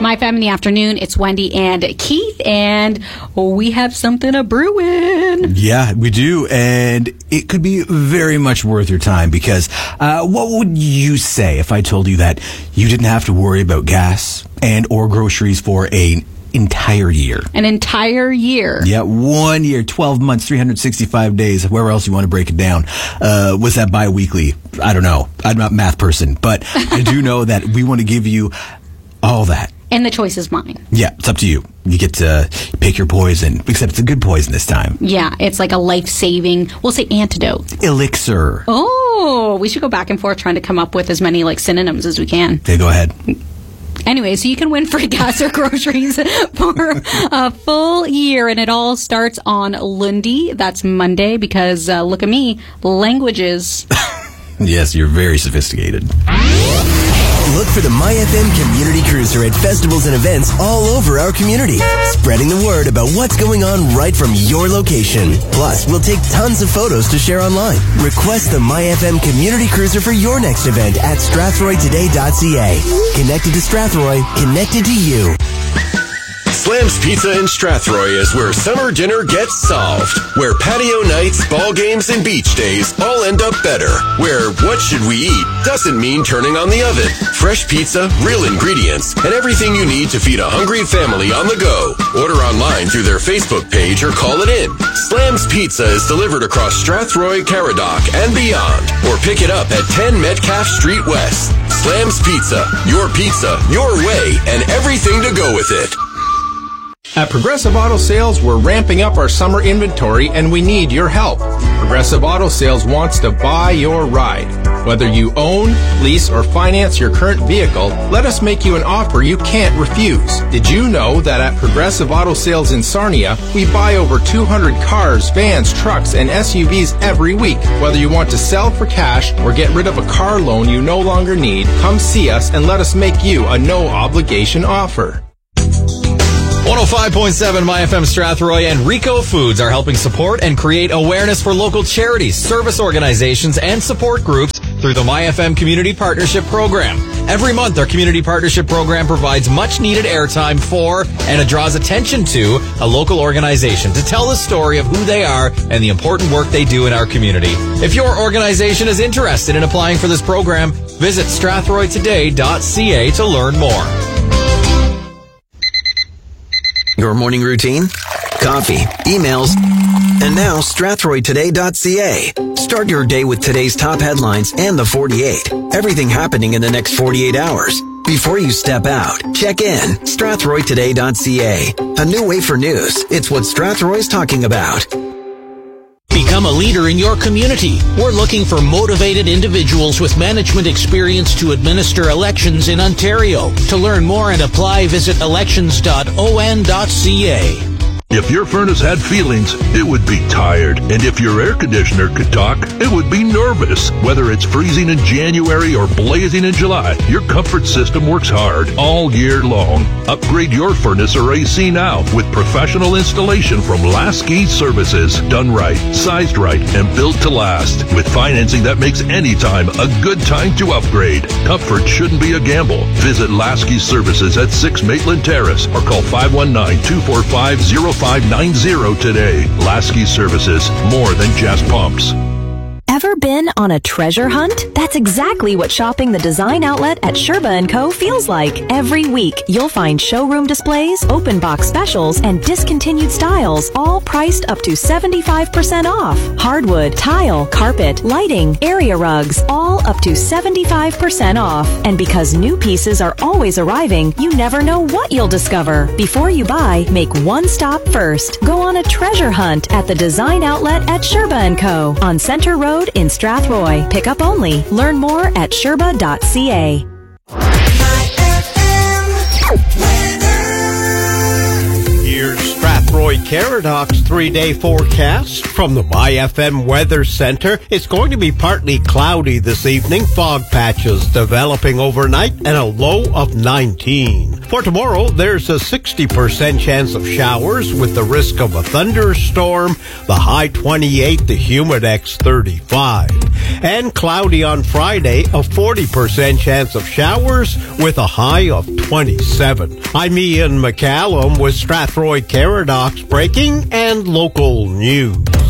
My Fam in the Afternoon. It's Wendy and Keith, and we have something a brewing. Yeah, we do, and it could be very much worth your time because what would you say if I told you that you didn't have to worry about gas and or groceries for an entire year? An entire year? Yeah, 1 year, 12 months, 365 days, wherever else you want to break it down. Was that bi-weekly? I don't know. I'm not a math person, but I do know that we want to give you all that. And the choice is mine. Yeah, it's up to you. You get to pick your poison, except it's a good poison this time. Yeah, it's like a life-saving, we'll say antidote. Elixir. Oh, we should go back and forth trying to come up with as many like synonyms as we can. Okay, go ahead. Anyway, so you can win free gas or groceries for a full year, and it all starts on Lundy. That's Monday, because look at me, languages. Yes, you're very sophisticated. Look for the MyFM Community Cruiser at festivals and events all over our community, spreading the word about what's going on right from your location. Plus, we'll take tons of photos to share online. Request the MyFM Community Cruiser for your next event at strathroytoday.ca. Connected to Strathroy, connected to you. Slam's Pizza in Strathroy is where summer dinner gets solved. Where patio nights, ball games, and beach days all end up better. Where what should we eat doesn't mean turning on the oven. Fresh pizza, real ingredients, and everything you need to feed a hungry family on the go. Order online through their Facebook page or call it in. Slam's Pizza is delivered across Strathroy, Caradoc, and beyond. Or pick it up at 10 Metcalf Street West. Slam's Pizza, your way, and everything to go with it. At Progressive Auto Sales, we're ramping up our summer inventory and we need your help. Progressive Auto Sales wants to buy your ride. Whether you own, lease, or finance your current vehicle, let us make you an offer you can't refuse. Did you know that at Progressive Auto Sales in Sarnia, we buy over 200 cars, vans, trucks, and SUVs every week? Whether you want to sell for cash or get rid of a car loan you no longer need, come see us and let us make you a no-obligation offer. 105.7 MyFM Strathroy and Rico Foods are helping support and create awareness for local charities, service organizations, and support groups through the MyFM Community Partnership Program. Every month, our Community Partnership Program provides much-needed airtime for, and it draws attention to, a local organization to tell the story of who they are and the important work they do in our community. If your organization is interested in applying for this program, visit strathroytoday.ca to learn more. Your morning routine? Coffee, emails, and now strathroytoday.ca. Start your day with today's top headlines and the 48. Everything happening in the next 48 hours. Before you step out, check in. strathroytoday.ca. A new way for news. It's what Strathroy's talking about. Become a leader in your community. We're looking for motivated individuals with management experience to administer elections in Ontario. To learn more and apply, visit elections.on.ca. If your furnace had feelings, it would be tired. And if your air conditioner could talk, it would be nervous. Whether it's freezing in January or blazing in July, your comfort system works hard all year long. Upgrade your furnace or AC now with professional installation from Lasky Services. Done right, sized right, and built to last. With financing that makes any time a good time to upgrade. Comfort shouldn't be a gamble. Visit Lasky Services at 6 Maitland Terrace or call 519-245-0590 today. Lasky Services, more than just pumps. Ever been on a treasure hunt? That's exactly what shopping the design outlet at Sherba & Co. feels like. Every week, you'll find showroom displays, open box specials, and discontinued styles, all priced up to 75% off. Hardwood, tile, carpet, lighting, area rugs, all up to 75% off. And because new pieces are always arriving, you never know what you'll discover. Before you buy, make one stop first. Go on a treasure hunt at the design outlet at Sherba & Co. on Center Road in Strathroy. Pick up only. Learn more at sherba.ca. Here's Strathroy Caradoc's 3-day forecast from the MyFM Weather Center. It's going to be partly cloudy this evening, fog patches developing overnight, and a low of 19. For tomorrow, there's a 60% chance of showers with the risk of a thunderstorm. The high 28, the humidex 35. And cloudy on Friday, a 40% chance of showers with a high of 27. I'm Ian McCallum with Strathroy Caradox Breaking and Local News.